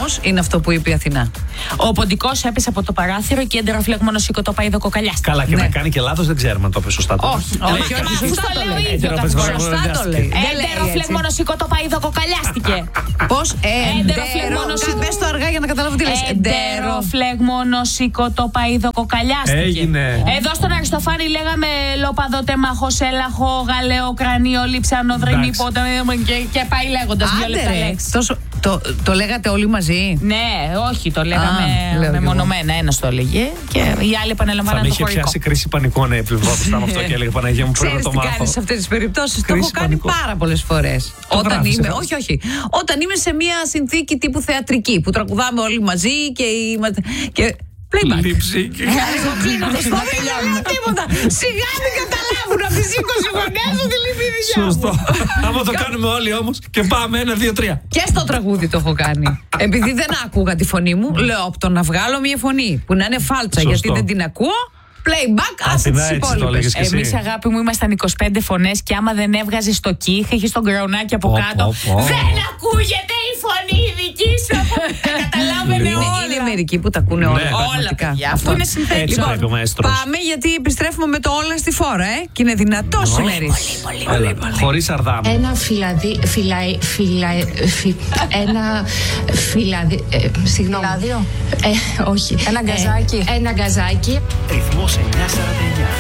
όμως είναι αυτό που είπε η Αθηνά. Ο ποντικός έπεσε από το παράθυρο και εντεροφλέγμονο σηκωτοπαίδο κοκαλιάστηκε. Καλά, και να κάνει και λάθος δεν ξέρουμε αν το είπε σωστά. Όχι, Σωστά το λέω ίδιο. Σωστά το λέει. Εντεροφλέγμονο σηκωτοπαίδο κοκαλιάστηκε. Πώς? Πες το αργά για να καταλάβω τι λες. Εντεροφλέγμονο σηκωτοπαίδο κοκαλιάστηκε. Έγινε. Εδώ στον Αριστοφάνη λέγαμε λοπαδοτέμαχο, έλαχο, γαλαίο, κρανίο, λείψανο, δρυμή, και πάει λέγοντας 2 λεπτά λέξεις. Το λέγατε όλοι μαζί? Ναι, όχι, το λέγαμε μεμονωμένα. Ένας το έλεγε και οι άλλοι επαναλαμβάναν το χωρικό. Θα με είχε πιάσει κρίση πανικού να επιβόβησαν αυτό και έλεγε Παναγία μου πρέπει να το μάθω. Ξέρεις τι κάνεις σε αυτές τις περιπτώσεις? Το έχω κάνει πάρα πολλές φορές. Όχι. Όταν είμαι σε μια συνθήκη τύπου θεατρική που τραγουδάμε όλοι μαζί και playback. Λείψη. Εγώ κλείνω το στόμα, δεν λέω τίποτα. Σιγά μην καταλάβουν από τις 20 φωνές ότι λείπει η δουλειά μου. Σωστό. Άμα το κάνουμε όλοι όμως και πάμε 1, 2, 3. Και στο τραγούδι το έχω κάνει. Επειδή δεν άκουγα τη φωνή μου, λέω από το να βγάλω μια φωνή που να είναι φάλτσα γιατί δεν την ακούω. Playback, άσε τις υπόλοιπες. Εμείς, αγάπη μου, ήμασταν 25 φωνές και άμα δεν έβγαζες το κύχ, είχες τον κραουνάκι από κάτω. Δεν ακούγεται η φωνή δική σου. Καταλάβαινε όλα. Είναι μερικοί που τα ακούνε όλα. Όλα, παιδιά. Αυτό είναι συνθέτει. Πάμε γιατί επιστρέφουμε με το όλα στη φόρα, και είναι δυνατό σήμερα. Πολύ. Χωρίς αρδάμ. Ένα συγγνώμη. Όχι. Ένα γκαζάκι. Ένα γκαζάκι. Ρυθμός 949.